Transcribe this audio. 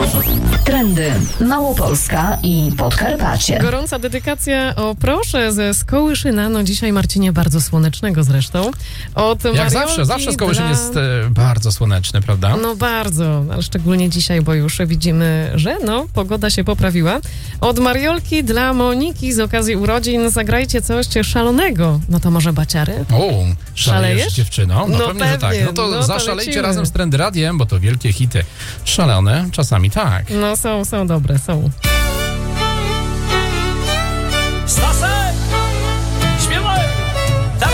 Trendy Małopolska i Podkarpacie. Gorąca dedykacja, o proszę, ze Skołyszyna. No dzisiaj, Marcinie, bardzo słonecznego zresztą. Od Jak zawsze Skołyszyn jest bardzo słoneczny, prawda? No bardzo, ale szczególnie dzisiaj, bo już widzimy, że pogoda się poprawiła. Od Mariolki dla Moniki z okazji urodzin zagrajcie coś szalonego. No to może baciary? O, szalejesz, dziewczyno? No pewnie, że tak. No to zaszalejcie lecimy razem z Trendy Radiem, bo to wielkie hity. Szalone, czasami tak. No są dobre, są. Stasa!